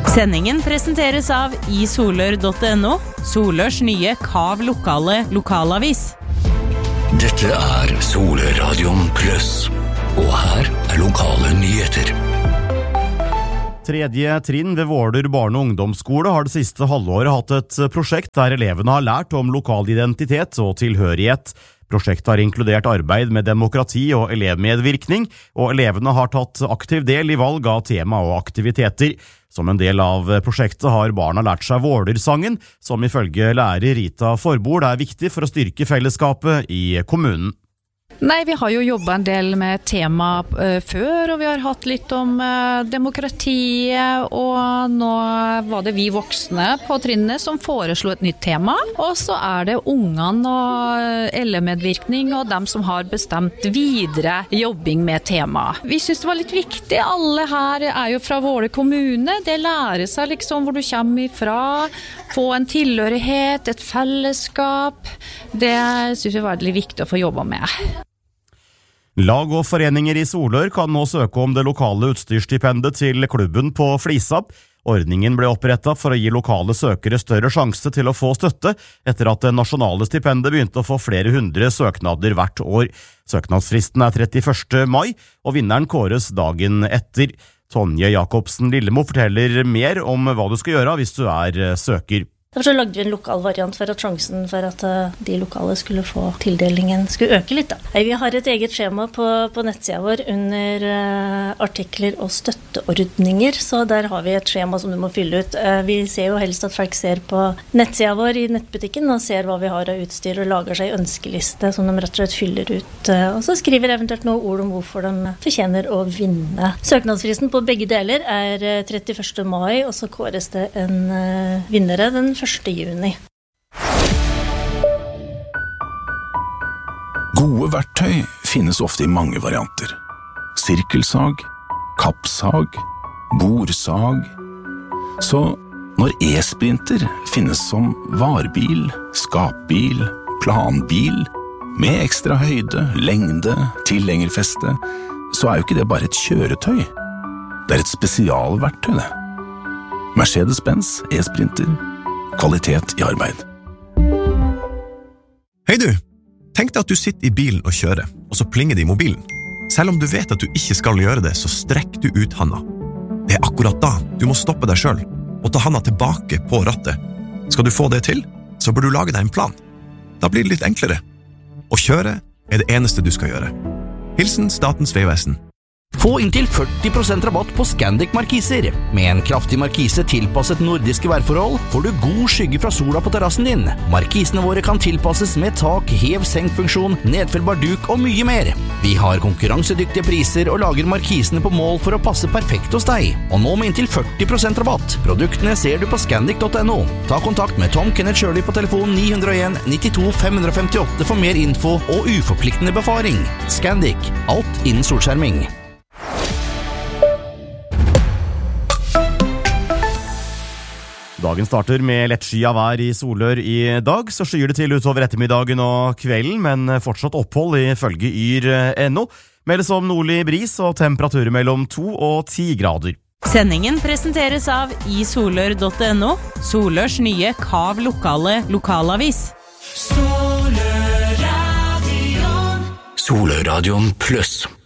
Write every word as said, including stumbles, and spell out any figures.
Sendingen presenteres av i solør punktum no, Solørs nye Kav lokale lokalavis. Dette er Solørradion Plus, og her er lokale nyheter. Tredje trinn ved Våler barne- og ungdomsskole har det siste halvåret hatt et prosjekt der elevene har lært om lokal identitet og tilhørighet. Prosjektet har inkludert arbeid med demokrati og elevmedvirkning, og elevene har tatt aktiv del i valg av tema og aktiviteter. Som en del av prosjektet har barna lært seg Vålersangen, som ifølge lærer Rita Forbord er viktig for å styrke fellesskapet i kommunen. Nei, vi har jo jobbet en del med tema uh, før, og vi har hatt litt om uh, demokratiet, og nå var det vi voksne på trinnet som foreslo et nytt tema, og så er det ungene og elevmedvirkning og dem som har bestemt videre jobbing med tema. Vi synes det var litt viktig, alle her er jo fra Våler kommune, det lærer seg liksom hvor du kommer ifra, få en tilhørighet, et fellesskap, det synes vi var veldig viktig å få jobbe med. Lag og foreninger i Solør kan nå søke om det lokale utstyrsstipendet til klubben på Flisa. Ordningen ble opprettet for å gi lokale søkere større sjanse til å få støtte, etter at det nasjonale stipendet begynte å få flere hundre søknader hvert år. Søknadsfristen er trettiførste mai, og vinneren kåres dagen etter. Tonje Jakobsen Lillemo forteller mer om hva du skal gjøre hvis du er søker. Derfor så lagde vi en lokal variant for at sjansen for at de lokale skulle få tildelingen skulle øke litt. Da. Vi har et eget skjema på, på nettsida vår under uh, artikler og støtteordninger, så der har vi et skjema som du må fylle ut. Uh, vi ser jo helst at folk ser på nettsida vår i nettbutikken og ser hva vi har av utstyr og lager seg ønskeliste som de rett og slett fyller ut, uh, og så skriver eventuelt noen ord om hvorfor de fortjener å vinne. Søknadsfristen på begge deler er uh, trettiførste mai, og så kåres det en uh, vinnere den første juni. Gode verktøy finnes ofte i mange varianter. Sirkelsag, kappsag, bordsag. Så når e-sprinter finnes som varebil, skapbil, planbil, med ekstra høyde, lengde, tilhengerfeste, så er jo ikke det bare et kjøretøy. Det er et spesialverktøy, det. Mercedes-Benz e-sprinter. Kvalitet i arbeid. Hei du! Tenk deg at du sitter i bilen og kjører, og så plinger det i mobilen. Selv om du vet at du ikke skal gjøre det, så strekk du ut handa. Det er akkurat da du må stoppe deg selv, og ta handa tilbake på rattet. Skal du få det til, så bør du lage deg en plan. Da blir det litt enklere. Å kjøre er det eneste du skal gjøre. Hilsen Statens vegvesen. Få inntil førti prosent rabatt på Scandic markiser. Med en kraftig markise tilpasset nordiske værforhold får du god skygge fra sola på terrassen din. Markisene våre kan tilpasses med tak, hev-senk-funksjon, nedfellbar duk og mye mer. Vi har konkurransedyktige priser og lager markisene på mål for å passe perfekt hos deg. Og nå med inntil førti prosent rabatt. Produktene ser du på scandic punktum no. Ta kontakt med Tom Kenneth Shirley på telefon ni null en nittito fem femtiåtte for mer info og uforpliktende befaring. Scandic. Alt innen solskjerming. Dagen starter med lettsky av vær i Solør i dag, så skyer det til utover ettermiddagen og kvelden, men fortsatt opphold ifølge yr punktum no. Meldes om nordlig bris og temperaturer mellom to og ti grader. Sendingen presenteres av i solør punktum no, Solørs nye Kav lokale lokalavis. Solørradion Solørradion Plus.